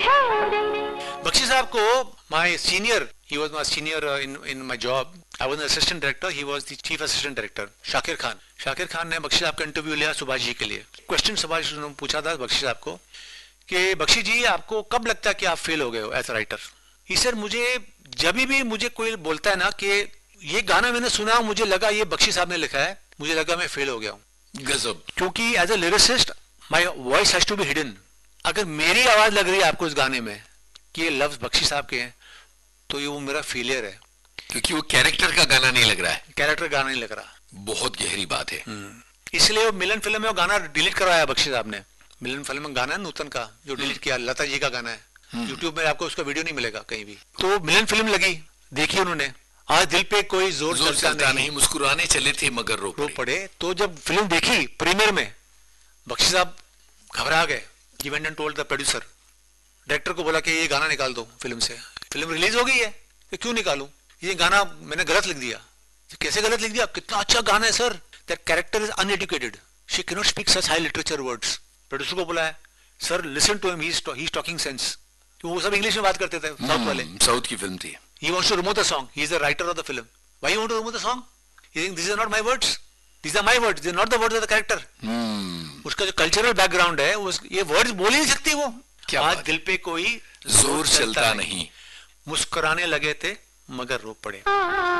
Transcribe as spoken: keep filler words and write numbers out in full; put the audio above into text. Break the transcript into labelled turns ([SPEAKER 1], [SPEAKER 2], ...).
[SPEAKER 1] बख्शी साहब को my senior, he was my senior uh, in in my job. I was an assistant director. He was the chief assistant director. Shakir Khan. Shakir Khan ने बख्शी साहब का interview लिया सुभाष जी के लिए. क्वेश्चन सुभाष ने पूछा था बख्शी साहब को कि बख्शी जी आपको कब लगता है कि आप फेल हो गए हो एज राइटर. ही सर मुझे जब भी मुझे कोई बोलता है ना कि ये गाना मैंने सुना मुझे लगा ये बख्शी साहब ने लिखा है, मुझे लगा मैं फेल हो गया हूँ.
[SPEAKER 2] गजब.
[SPEAKER 1] क्योंकि as a lyricist my voice has to be hidden. अगर मेरी आवाज लग रही है आपको इस गाने में कि ये लफ्ज बख्शी साहब के हैं तो ये वो मेरा फेलियर है.
[SPEAKER 2] क्योंकि वो कैरेक्टर का गाना नहीं लग रहा है.
[SPEAKER 1] कैरेक्टर गाना नहीं लग रहा.
[SPEAKER 2] बहुत गहरी बात है.
[SPEAKER 1] इसलिए वो मिलन फिल्म में वो गाना डिलीट करवाया बख्शी साहब ने. मिलन फिल्म में गाना है नूतन का जो डिलीट किया, लता जी का गाना है. यूट्यूब में आपको उसका वीडियो नहीं मिलेगा कहीं भी. तो मिलन फिल्म लगी, देखी उन्होंने. आज दिल पे कोई जोर,
[SPEAKER 2] जोर चलता नहीं, नहीं मुस्कुराने चले थे मगर रो
[SPEAKER 1] रो पड़े. तो जब फिल्म देखी प्रीमियर में बख्शी साहब घबरा गए. He went and told the producer, director को बोला कि ये गाना निकाल दो फिल्म से. फिल्म रिलीज हो गई है तो क्यों निकालूं, ये गाना मैंने गलत लिख दिया. कैसे गलत लिख दिया, कितना अच्छा गाना है sir. That character is uneducated, she can not speak such high literature words. Producer को बोला है sir listen to him, he is talking sense. वो सब इंग्लिश में बात करते थे साउथ वाले.
[SPEAKER 2] साउथ की फिल्म थी.
[SPEAKER 1] He wants to remove the song. He is the writer of the film. Why you want to remove the song? He thinks these are not my words. These are my words. These are not the words of the character.
[SPEAKER 2] hmm.
[SPEAKER 1] उसका जो cultural background है उस ये words बोल ही नहीं सकती वो.
[SPEAKER 2] क्या
[SPEAKER 1] आज दिल पे कोई
[SPEAKER 2] जोर चलता नहीं,
[SPEAKER 1] मुस्कुराने लगे थे मगर रो पड़े.